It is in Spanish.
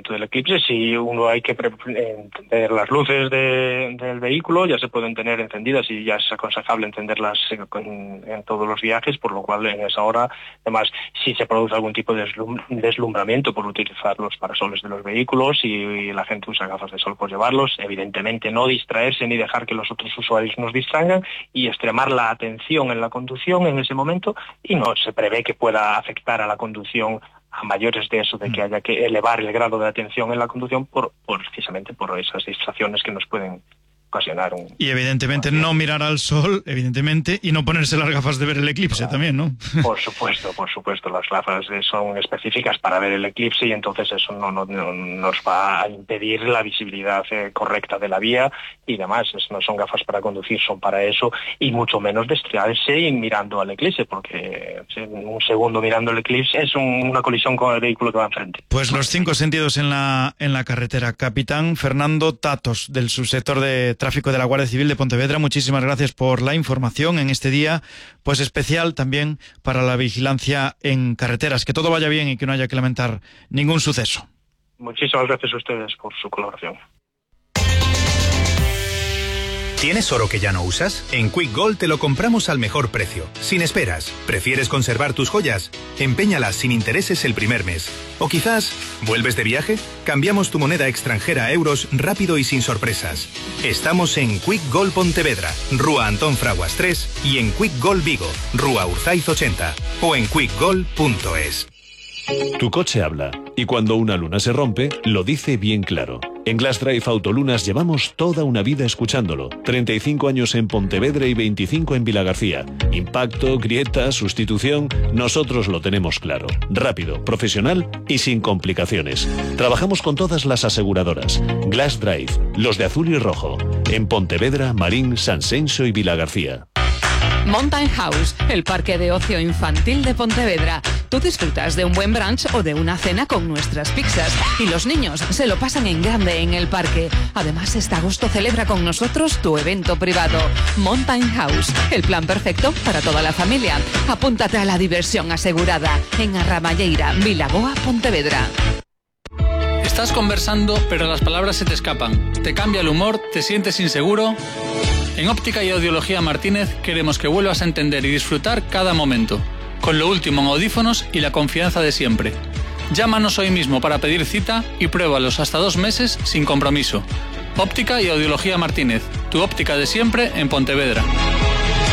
funcionamiento del Eclipse. Si uno hay que encender las luces del vehículo, ya se pueden tener encendidas y ya es aconsejable encenderlas en todos los viajes, por lo cual en esa hora, además, si se produce algún tipo de deslumbramiento por utilizar los parasoles de los vehículos y la gente usa gafas de sol, por llevarlos, evidentemente no distraerse ni dejar que los otros usuarios nos distraigan y extremar la atención en la conducción en ese momento, y no se prevé que pueda afectar a la conducción a mayores de eso, de que haya que elevar el grado de atención en la conducción precisamente por esas distracciones que nos pueden ocasionar Y evidentemente no mirar al sol, evidentemente, y no ponerse las gafas de ver el eclipse también, ¿no? Por supuesto, las gafas son específicas para ver el eclipse y entonces eso no nos va a impedir la visibilidad correcta de la vía y demás. No son gafas para conducir, son para eso, y mucho menos distraerse y mirando al eclipse, porque un segundo mirando el eclipse es una colisión con el vehículo que va enfrente. Pues los 5 sentidos en la carretera. Capitán Fernando Tatos, del subsector de tráfico de la Guardia Civil de Pontevedra, muchísimas gracias por la información en este día, pues especial también para la vigilancia en carreteras. Que todo vaya bien y que no haya que lamentar ningún suceso. Muchísimas gracias a ustedes por su colaboración. ¿Tienes oro que ya no usas? En Quick Gold te lo compramos al mejor precio, sin esperas. ¿Prefieres conservar tus joyas? Empeñalas sin intereses el primer mes. ¿O quizás vuelves de viaje? Cambiamos tu moneda extranjera a euros rápido y sin sorpresas. Estamos en Quick Gold Pontevedra, Rúa Antón Fraguas 3 y en Quick Gold Vigo, Rúa Urzaiz 80 o en quickgold.es. Tu coche habla y cuando una luna se rompe, lo dice bien claro. En Glass Drive Autolunas llevamos toda una vida escuchándolo. 35 años en Pontevedra y 25 en Vilagarcía. Impacto, grieta, sustitución, nosotros lo tenemos claro. Rápido, profesional y sin complicaciones. Trabajamos con todas las aseguradoras. Glass Drive, los de azul y rojo. En Pontevedra, Marín, Sanxenxo y Vilagarcía. Mountain House, el parque de ocio infantil de Pontevedra. Tú disfrutas de un buen brunch o de una cena con nuestras pizzas y los niños se lo pasan en grande en el parque. Además, este agosto celebra con nosotros tu evento privado. Mountain House, el plan perfecto para toda la familia. Apúntate a la diversión asegurada en Arramalleira, Vilaboa, Pontevedra. Estás conversando, pero las palabras se te escapan. Te cambia el humor, te sientes inseguro. En Óptica y Audiología Martínez queremos que vuelvas a entender y disfrutar cada momento, con lo último en audífonos y la confianza de siempre. Llámanos hoy mismo para pedir cita y pruébalos hasta 2 meses sin compromiso. Óptica y Audiología Martínez, tu óptica de siempre en Pontevedra.